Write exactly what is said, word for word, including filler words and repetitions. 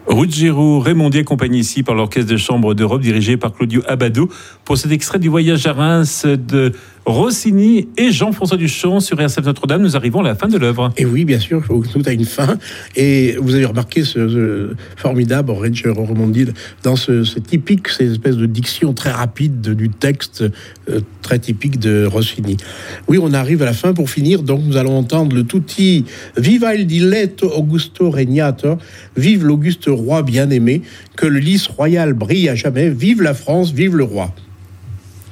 Ruggiero Raimondi accompagné ici par l'Orchestre de Chambre d'Europe dirigé par Claudio Abbado pour cet extrait du Voyage à Reims de Rossini et Jean-François Duchamp sur R C F Notre-Dame. Nous arrivons à la fin de l'œuvre. Et oui, bien sûr, tout a une fin. Et vous avez remarqué ce, ce formidable Ruggiero Raimondi dans ce, ce typique, cette espèce de diction très rapide de, du texte euh, très typique de Rossini. Oui, on arrive à la fin pour finir. Donc nous allons entendre le tutti Viva il diletto Augusto Regnator, vive l'auguste roi bien-aimé, que le lys royal brille à jamais, vive la France, vive le roi.